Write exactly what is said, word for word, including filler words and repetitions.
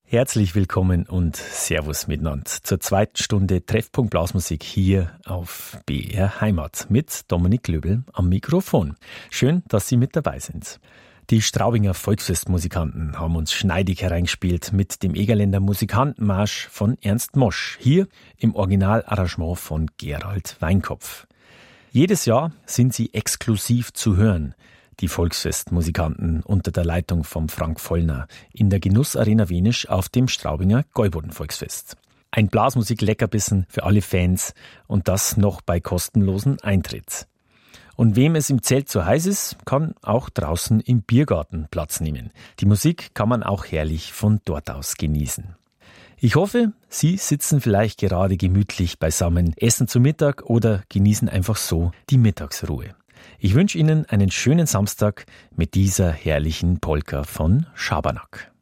Herzlich willkommen und Servus miteinander zur zweiten Stunde Treffpunkt Blasmusik hier auf B R Heimat mit Dominik Löbel am Mikrofon. Schön, dass Sie mit dabei sind. Die Straubinger Volksfestmusikanten haben uns schneidig hereingespielt mit dem Egerländer Musikantenmarsch von Ernst Mosch, hier im Originalarrangement von Gerald Weinkopf. Jedes Jahr sind sie exklusiv zu hören, die Volksfestmusikanten unter der Leitung von Frank Vollner in der Genussarena Wenisch auf dem Straubinger Gäuboden-Volksfest. Ein Blasmusik-Leckerbissen für alle Fans und das noch bei kostenlosen Eintritt. Und wem es im Zelt zu heiß ist, kann auch draußen im Biergarten Platz nehmen. Die Musik kann man auch herrlich von dort aus genießen. Ich hoffe, Sie sitzen vielleicht gerade gemütlich beisammen, essen zu Mittag oder genießen einfach so die Mittagsruhe. Ich wünsche Ihnen einen schönen Samstag mit dieser herrlichen Polka von Schabernack.